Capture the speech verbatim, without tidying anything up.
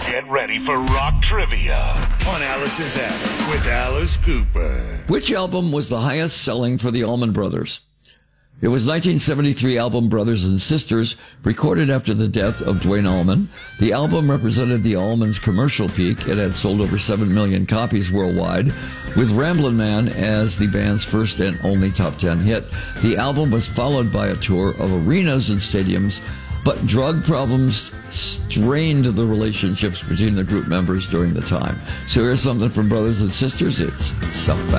Get ready for rock trivia on Alice's Attic with Alice Cooper. Which album was the highest selling for the Allman Brothers? It was nineteen seventy-three album Brothers and Sisters, recorded after the death of Duane Allman. The album represented the Allmans' commercial peak. It had sold over seven million copies worldwide, with Ramblin' Man as the band's first and only top ten hit. The album was followed by a tour of arenas and stadiums, but drug problems strained the relationships between the group members during the time. So here's something from Brothers and Sisters. It's South Back.